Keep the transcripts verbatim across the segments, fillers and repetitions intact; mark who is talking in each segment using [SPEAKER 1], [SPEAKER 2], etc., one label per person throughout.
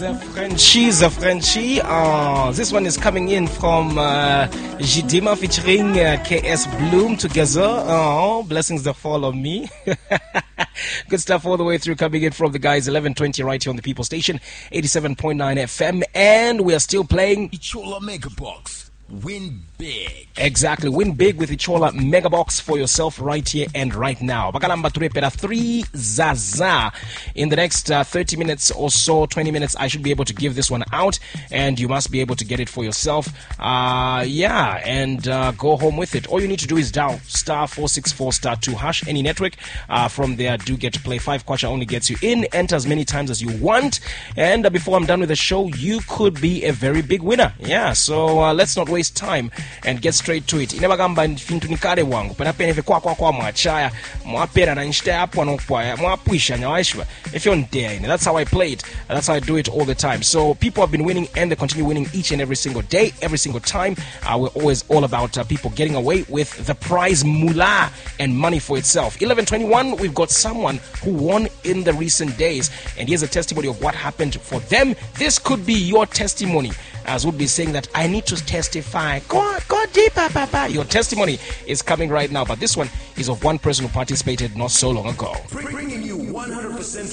[SPEAKER 1] The Frenchie, the Frenchie. Uh, this one is coming in from uh, Jidima featuring uh, K S Bloom together. Oh, blessings that fall on me. Good stuff all the way through, coming in from the guys. Eleven twenty right here on the People Station, eighty-seven point nine F M, and we are still playing
[SPEAKER 2] Ichola Megabox. Win big.
[SPEAKER 1] Exactly. Win big with Ichola Megabox for yourself right here and right now. Bakalamba turepera three Zaza. In the next uh, thirty minutes or so, twenty minutes, I should be able to give this one out, and you must be able to get it for yourself. Uh, yeah, and uh, go home with it. All you need to do is dial star four six four star two hash any network. Uh, from there, do get to play. Five kwacha only gets you in. Enter as many times as you want. And uh, before I'm done with the show, you could be a very big winner. Yeah, so uh, let's not waste time and get straight to it. Inabagamba fintunikale wangu penapene kwa kwa kwa mwachaya mwapera na nshite hapo anokwa mwapwisha nyawaishwa if you're there. That's how I play it. That's how I do it all the time. So people have been winning and they continue winning each and every single day, every single time. Uh, we're always all about uh, people getting away with the prize moolah and money for itself. eleven twenty-one, we've got someone who won in the recent days, and here's a testimony of what happened for them. This could be your testimony, as would be saying that I need to testify. Go, go deeper, Papa. Your testimony is coming right now, but this one is of one person who participated not so long ago.
[SPEAKER 2] Bringing you one hundred percent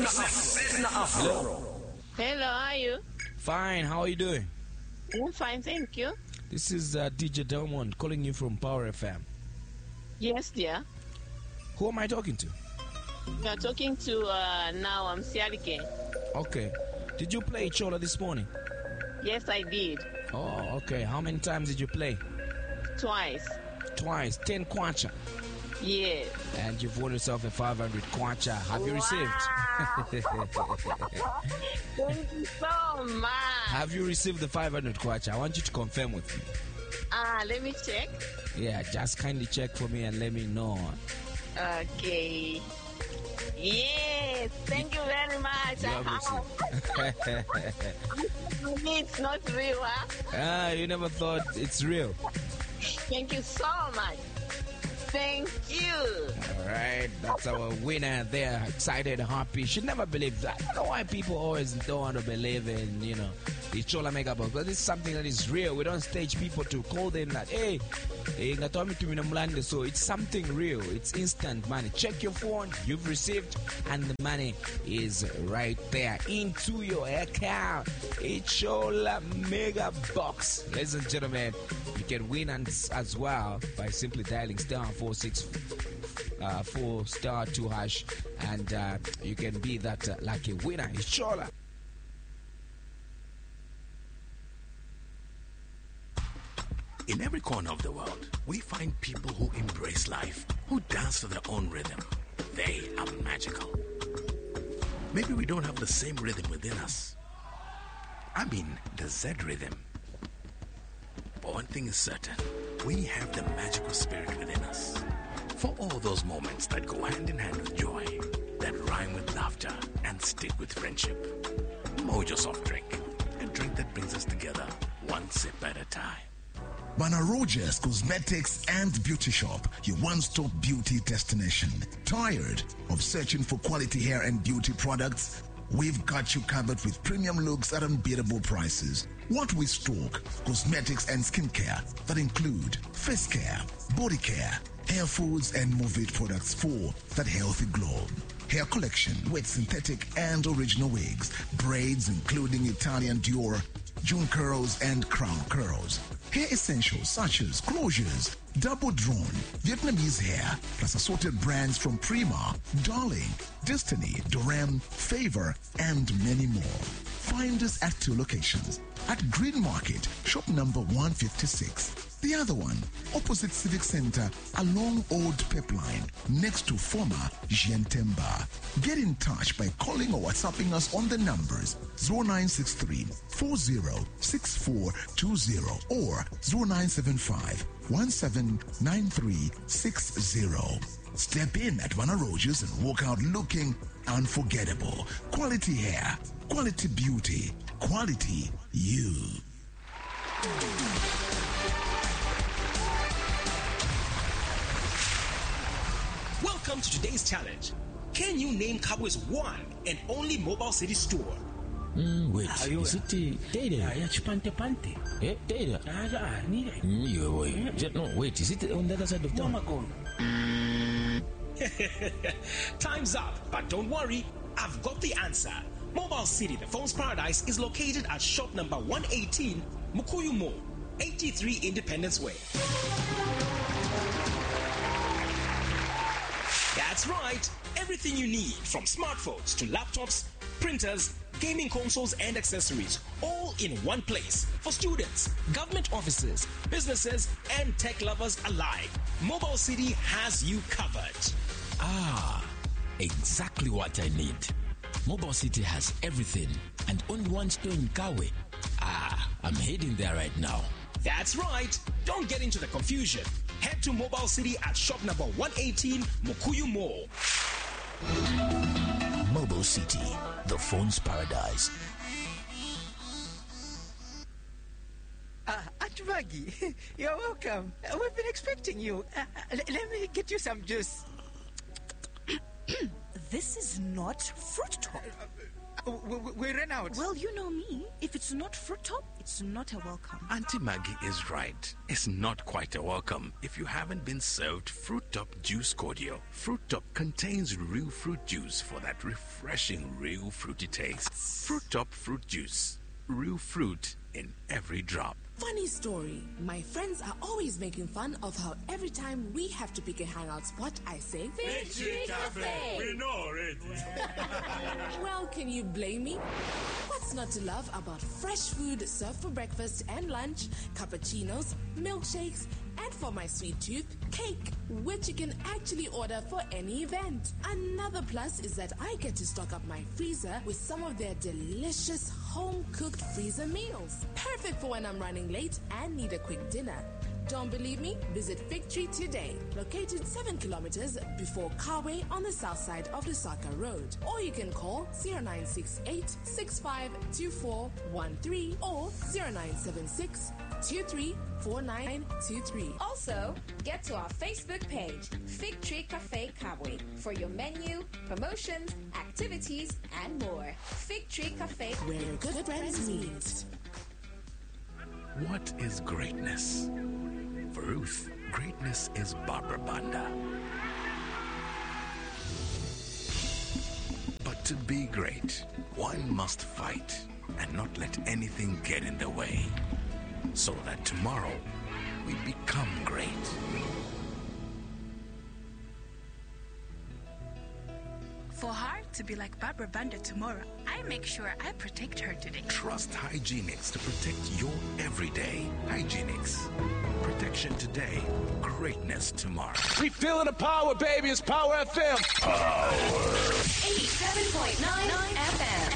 [SPEAKER 3] Hello. Hello, how are you?
[SPEAKER 4] Fine, how are you doing?
[SPEAKER 3] I'm fine, thank you.
[SPEAKER 4] This is uh, D J Delmond calling you from Power F M.
[SPEAKER 3] Yes, dear.
[SPEAKER 4] Who am I talking to?
[SPEAKER 3] You're talking to uh, now I'm Sialike.
[SPEAKER 4] Okay. Did you play Chola this morning?
[SPEAKER 3] Yes, I did.
[SPEAKER 4] Oh, okay. How many times did you play?
[SPEAKER 3] Twice.
[SPEAKER 4] Twice. ten kwacha.
[SPEAKER 3] Yes.
[SPEAKER 4] And you've won yourself a five hundred kwacha. Have you
[SPEAKER 3] Wow.
[SPEAKER 4] received?
[SPEAKER 3] Thank you so much.
[SPEAKER 4] Have you received the five hundred kwacha? I want you to confirm with me.
[SPEAKER 3] Ah, uh, let me check.
[SPEAKER 4] Yeah, just kindly check for me and let me know.
[SPEAKER 3] Okay. Yes, thank you very much.
[SPEAKER 4] You have
[SPEAKER 3] For me, it's not real, huh?
[SPEAKER 4] Ah, you never thought it's real.
[SPEAKER 3] Thank you so much. Thank you.
[SPEAKER 4] All right, that's our winner there. Excited, happy. Should never believe that. I don't know why people always don't want to believe in, you know, the Chola Megabox. But this is something that is real. We don't stage people to call them that, hey, hey, so it's something real. It's instant money. Check your phone, you've received, and the money is right there into your account. A Chola Megabox. Ladies and gentlemen, you can win as, as well by simply dialing star four six uh, four star two hash, and uh, you can be that uh, lucky winner. It's Chola.
[SPEAKER 2] In every corner of the world, we find people who embrace life, who dance to their own rhythm. They are magical. Maybe we don't have the same rhythm within us. I mean, the Z rhythm. But one thing is certain, we have the magical spirit within us. For all those moments that go hand in hand with joy, that rhyme with laughter, and stick with friendship. Mojo Soft Drink, a drink that brings us together one sip at a time.
[SPEAKER 5] Bana Rogers Cosmetics and Beauty Shop, your one-stop beauty destination. Tired of searching for quality hair and beauty products? We've got you covered with premium looks at unbeatable prices. What we stock: cosmetics and skincare that include face care, body care, hair foods, and Movit products for that healthy glow. Hair collection with synthetic and original wigs, braids including Italian Dior, June curls, and crown curls. Hair essentials such as closures, double drawn, Vietnamese hair, plus assorted brands from Prima, Darling, Destiny, Dorem, Favor, and many more. Find us at two locations. At Green Market, shop number one fifty-six. The other one, opposite Civic Center, along Old Pipeline, next to former Gentemba. Get in touch by calling or WhatsApping us on the numbers zero nine six three, four zero six four two zero or zero nine seven five, one seven nine three six zero. Step in at Vanna Rogers and walk out looking unforgettable. Quality hair, quality beauty, quality you.
[SPEAKER 6] Welcome to today's challenge. Can you name Kabwe's one and only Mobile City store? Mm, wait,
[SPEAKER 7] Ayo,
[SPEAKER 6] is it uh, Data?
[SPEAKER 7] Ah, yeah, chipante pante.
[SPEAKER 6] Eh, Data?
[SPEAKER 7] Ah, yeah, ni re.
[SPEAKER 6] Mm, yeah, wait. Just, no, wait, is it on the other side of
[SPEAKER 7] No
[SPEAKER 6] town?
[SPEAKER 7] makono.
[SPEAKER 8] Time's up, but don't worry, I've got the answer. Mobile City, the phone's paradise, is located at shop number one eighteen, Mukuyu Mall, eighty-three Independence Way. That's right, everything you need from smartphones to laptops, printers, gaming consoles and accessories, all in one place for students, government offices, businesses and tech lovers alike. Mobile City has you covered.
[SPEAKER 6] Ah, exactly what I need. Mobile City has everything and only one store in Kawe. Ah, I'm heading there right now.
[SPEAKER 8] That's right. Don't get into the confusion. Head to Mobile City at shop number one eighteen, Mukuyu Mall.
[SPEAKER 5] Mobile City, the phone's paradise.
[SPEAKER 9] Uh, Aunt Maggie, you're welcome. Uh, we've been expecting you. Uh, uh, l- let me get you some juice.
[SPEAKER 10] This is not Fruit Top.
[SPEAKER 9] Uh, we, we- we ran out.
[SPEAKER 10] Well, you know me. If it's not Fruit Top, it's not a welcome.
[SPEAKER 2] Auntie Maggie is right. It's not quite a welcome if you haven't been served Fruit Top Juice Cordial. Fruit Top contains real fruit juice for that refreshing, real fruity taste. Fruit Top Fruit Juice. Real fruit in every drop.
[SPEAKER 11] Funny story. My friends are always making fun of how every time we have to pick a hangout spot, I say, Victory Cafe!
[SPEAKER 12] We know already.
[SPEAKER 11] Well, can you blame me? What's not to love about fresh food served for breakfast and lunch, cappuccinos, milkshakes, and for my sweet tooth, cake, which you can actually order for any event. Another plus is that I get to stock up my freezer with some of their delicious home-cooked freezer meals. Perfect for when I'm running late and need a quick dinner. Don't believe me? Visit Fig Tree today, located seven kilometers before Kawe on the south side of Lusaka Road. Or you can call zero nine six eight, six five two four one three or zero nine seven six, two three four nine two three.
[SPEAKER 13] Also, get to our Facebook page, Fig Tree Cafe Kawe, for your menu, promotions, activities, and more. Fig Tree Cafe,
[SPEAKER 11] where good, good friends meet.
[SPEAKER 2] What is greatness? For Ruth, greatness is Barbara Banda. But to be great, one must fight and not let anything get in the way, so that tomorrow we become great.
[SPEAKER 14] For her to be like Barbara Banda tomorrow, I make sure I protect her today.
[SPEAKER 2] Trust Hygienix to protect your everyday. Hygienix. Protection today, greatness tomorrow.
[SPEAKER 12] We feeling the power, baby. It's Power F M.
[SPEAKER 13] eighty-seven point nine F M.